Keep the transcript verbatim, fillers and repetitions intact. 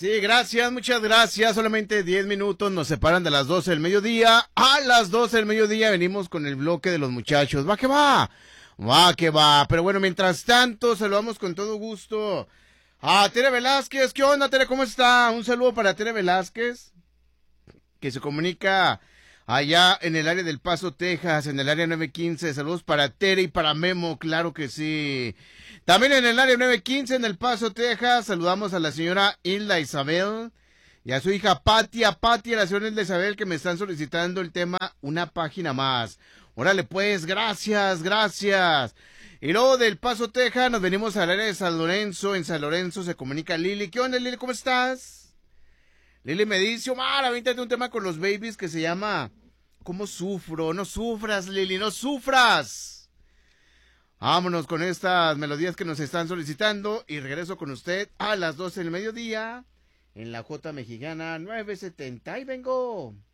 Sí, gracias, muchas gracias. Solamente diez minutos nos separan de las doce del mediodía. A las doce del mediodía venimos con el bloque de los muchachos. Va que va, va que va. Pero bueno, mientras tanto, saludamos con todo gusto a Tere Velázquez. ¿Qué onda, Tere? ¿Cómo está? Un saludo para Tere Velázquez, que se comunica allá en el área del Paso, Texas, en el área nueve quince. Saludos para Tere y para Memo, claro que sí. También en el área nueve quince, en el Paso, Texas, saludamos a la señora Hilda Isabel y a su hija Patia, Patia, la señora Hilda Isabel, que me están solicitando el tema Una Página Más. Órale pues, gracias, gracias. Y luego del Paso, Texas, nos venimos al área de San Lorenzo. En San Lorenzo se comunica Lili. ¿Qué onda, Lili? ¿Cómo estás? Lili me dice, Omar, avéntate un tema con los babies que se llama ¿Cómo sufro? No sufras, Lili, no sufras. Vámonos con estas melodías que nos están solicitando y regreso con usted a las doce del mediodía en la J Mexicana nueve setenta. ¡Ahí vengo!